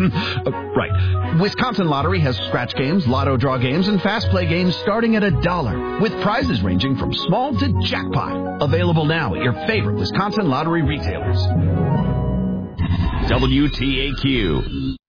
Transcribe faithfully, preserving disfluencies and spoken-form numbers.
Uh, right. Wisconsin Lottery has scratch games, lotto draw games, and fast play games starting at a dollar, with prizes ranging from small to jackpot. Available now at your favorite Wisconsin Lottery retailers. W T A Q.